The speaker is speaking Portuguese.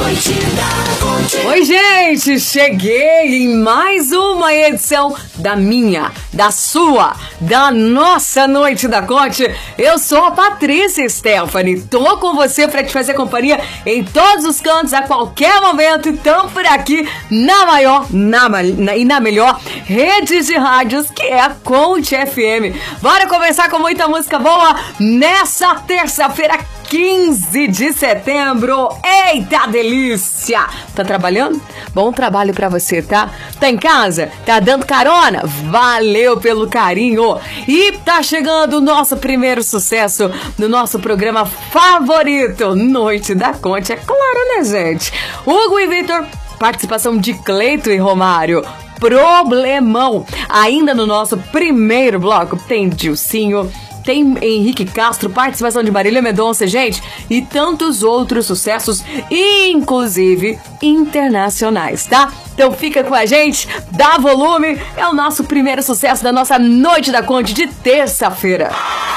Oi, gente, cheguei em mais uma edição da minha, da sua, da nossa Noite da Conte. Eu sou a Patrícia Stephanie, tô com você pra te fazer companhia em todos os cantos, a qualquer momento. Então, por aqui, na maior e na melhor rede de rádios, que é a Conte FM. Bora conversar com muita música boa nessa terça-feira, 15 de setembro. Eita delícia! Tá trabalhando? Bom trabalho pra você, tá? Tá em casa? Tá dando carona? Valeu pelo carinho! E tá chegando o nosso primeiro sucesso no nosso programa favorito, Noite da Conte. É claro, né, gente? Hugo e Vitor, participação de Cleito e Romário. Problemão. Ainda no nosso primeiro bloco tem Dilcinho, tem Henrique Castro, participação de Marília Mendonça, gente, e tantos outros sucessos, inclusive internacionais, tá? Então fica com a gente, dá volume, é o nosso primeiro sucesso da nossa Noite da Conte de terça-feira.